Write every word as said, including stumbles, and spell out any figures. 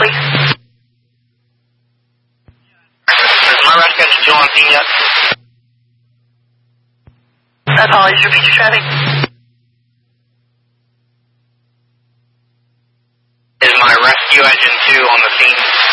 please? Is my rescue engine two on scene yet? Apologies, repeat your traffic. Is my rescue engine two on the scene?